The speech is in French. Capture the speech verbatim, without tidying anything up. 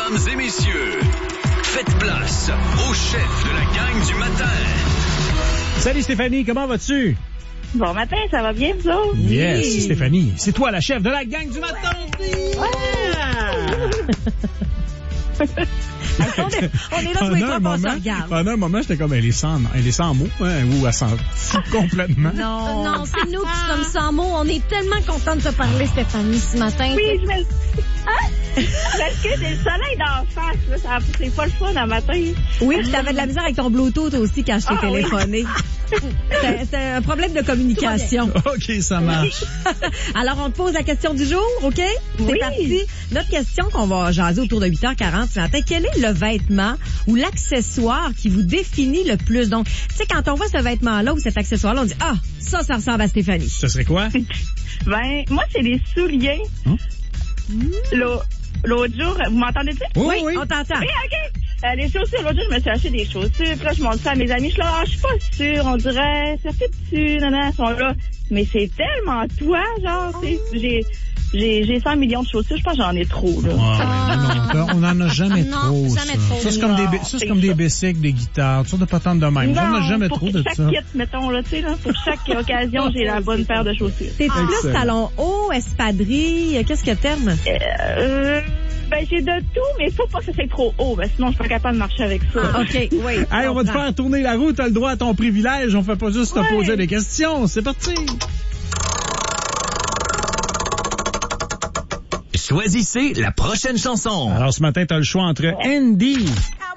Mesdames et messieurs, faites place au chef de la gang du matin. Salut Stéphanie, comment vas-tu? Bon matin, ça va bien, vous autres? Yes, Oui. Stéphanie, c'est toi la chef de la gang du matin. on, est, on est là tous les trois qu'on se regarde. Pendant un moment, j'étais comme, elle est sans, elle est sans mots, hein, ou elle s'en fout complètement. Non, non, c'est nous qui sommes sans mots. On est tellement contents de te parler, Stéphanie, ce matin. Oui, je me... Hein? Parce que c'est le soleil d'en face, là. Ça, c'est pas le fun à matin. Oui, puis t'avais de la misère avec ton Bluetooth aussi quand je t'ai ah, téléphoné. Oui. c'est, c'est un problème de communication. OK, ça marche. Alors, on te pose la question du jour, OK? C'est oui. parti. Notre question qu'on va jaser autour de huit heures quarante ce matin, quel est le vêtement ou l'accessoire qui vous définit le plus? Donc, tu sais, quand on voit ce vêtement-là ou cet accessoire-là, on dit, ah, ça, ça ressemble à Stéphanie. Ce serait quoi? Ben, moi, c'est les souliers. Hein? L'autre, l'autre jour, vous m'entendez-tu? Oui, oui. On t'entend. Oui, OK. Euh, les chaussures, l'autre jour, je me suis acheté des chaussures. Puis là, je montre ça à mes amis. Je suis là, ah, je suis pas sûre. On dirait, ça fait dessus, non, non, elles sont là. Mais c'est tellement toi, genre, tu sais, j'ai... J'ai, j'ai cent millions de chaussures, je pense que j'en ai trop, là. Ouais, non, on n'en a jamais non, trop, jamais ça. trop. Ça, c'est comme Non, des, ça, c'est c'est comme ça. des bicycles, des guitares, toutes sortes de patentes de même. Non, On n'en a jamais pour trop de chaque ça. kit, mettons, là, tu sais, là, pour chaque occasion, j'ai la bonne paire de chaussures. T'es-tu Excellent. plus talon haut, espadrille? Qu'est-ce que t'aimes? Euh, ben, j'ai de tout, mais il faut pas que ça soit trop haut, ben, sinon je suis pas capable de marcher avec ça. Ah, OK, oui. Hey, on va te faire tourner la roue, t'as le droit à ton privilège, on fait pas juste te Ouais. poser des questions. C'est parti! Choisissez la prochaine chanson. Alors, ce matin, t'as le choix entre Andy,